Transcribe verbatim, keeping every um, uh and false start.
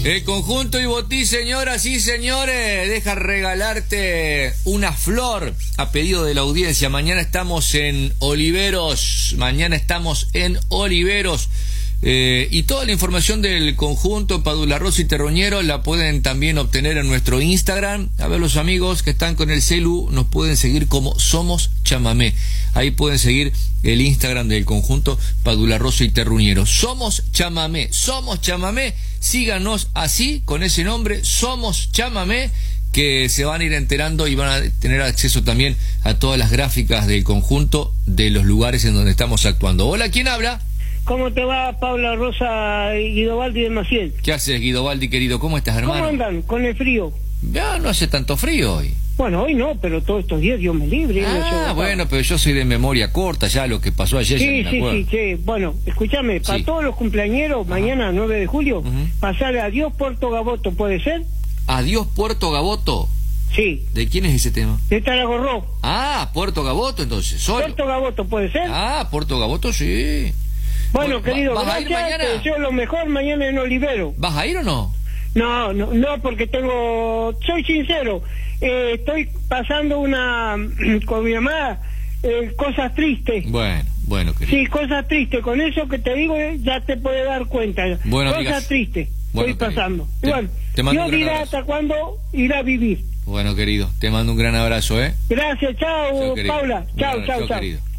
El conjunto Ibotí, señoras y señores, deja regalarte una flor a pedido de la audiencia. Mañana estamos en Oliveros, mañana estamos en Oliveros. Eh, y toda la información del conjunto Padula Rosa y Terruñero la pueden también obtener en nuestro Instagram. A ver, los amigos que están con el celu nos pueden seguir como Somos Chamamé. Ahí pueden seguir el Instagram del conjunto Padula Rosa y Terruñero. Somos Chamamé, Somos Chamamé. Síganos así, con ese nombre, Somos Chamamé, que se van a ir enterando y van a tener acceso también a todas las gráficas del conjunto de los lugares en donde estamos actuando. Hola, ¿quién habla? ¿Cómo te va, Paula Rosa y Guido Baldi de Maciel? ¿Qué haces, Guido Baldi, querido? ¿Cómo estás, hermano? ¿Cómo andan con el frío? Ya no hace tanto frío hoy. Bueno, hoy no, pero todos estos días Dios me libre. Ah, no bueno, pero yo soy de memoria corta, ya lo que pasó ayer. Sí, ya sí, me acuerdo. sí, sí. Bueno, escúchame, Sí. para todos los cumpleañeros, mañana nueve de julio, Ujú. pasarle adiós Puerto Gaboto, ¿puede ser? Adiós, Puerto Gaboto. Sí. ¿De quién es ese tema? De Taragorró. Ah, Puerto Gaboto, entonces, solo. Puerto Gaboto, ¿puede ser? Ah, Puerto Gaboto, sí. Bueno, Bueno, querido, ¿vas a ir gracias, mañana? te deseo lo mejor mañana en Olivero. ¿Vas a ir o no? No, no, no, porque tengo, soy sincero, eh, estoy pasando una, con mi mamá, eh, cosas tristes. Bueno, bueno, querido. Sí, cosas tristes, con eso que te digo eh, ya te puedes dar cuenta. Bueno, cosas amigas. tristes Bueno, estoy querido. pasando. Te- Igual, te mando un Dios gran dirá abrazo. hasta cuándo irá a vivir. Bueno, querido, te mando un gran abrazo, ¿eh? Gracias, chao, Chao, querido. Paula. Un Chao, gran- chao, chao. querido.